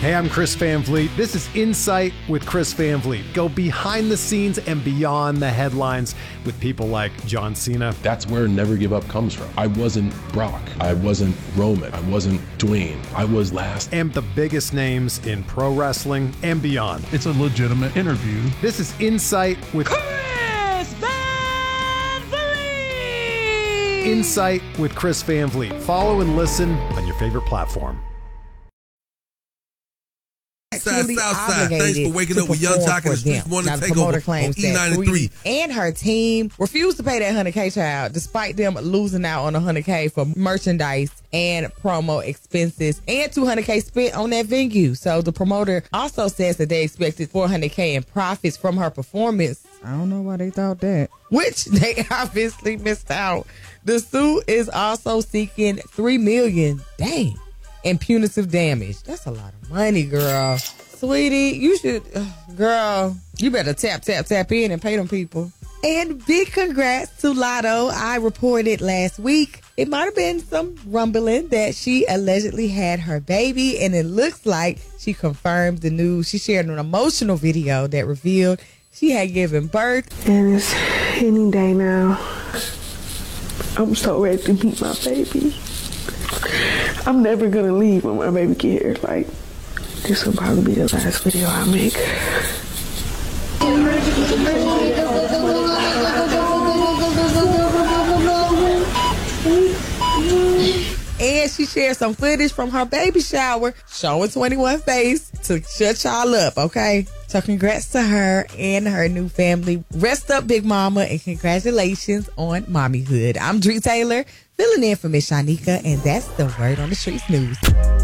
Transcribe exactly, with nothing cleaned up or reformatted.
Hey, I'm Chris Van Vliet. This is Insight with Chris Van Vliet. Go behind the scenes and beyond the headlines with people like John Cena. That's where Never Give Up comes from. I wasn't Brock. I wasn't Roman. I wasn't Dwayne. I was last. And the biggest names in pro wrestling and beyond. It's a legitimate interview. This is Insight with Chris Van Vliet. Insight with Chris Van Vliet. Follow and listen on your favorite platform. South Side. Thanks for waking up with Young Jock and the Streets Morning Takeover on E ninety-three. And her team refused to pay that one hundred K child, despite them losing out on one hundred K for merchandise and promo expenses and two hundred K spent on that venue. So the promoter also says that they expected four hundred K in profits from her performance. I don't know why they thought that. Which they obviously missed out. The suit is also seeking three million dollars. Dang. And punitive damage. That's a lot of money, girl. Sweetie, you should, uh, girl, you better tap, tap, tap in and pay them people. And big congrats to Lotto. I reported last week, it might have been some rumbling that she allegedly had her baby, and it looks like she confirmed the news. She shared an emotional video that revealed she had given birth. And it's any day now. I'm so ready to meet my baby. I'm never gonna leave when my baby get here. Like, this will probably be the last video I make. And she shared some footage from her baby shower showing twenty-one face to shut y'all up, okay? So congrats to her and her new family. Rest up, Big Mama, and congratulations on mommyhood. I'm Dree Taylor, filling in for Miss Shanika, and that's the Word on the Streets News.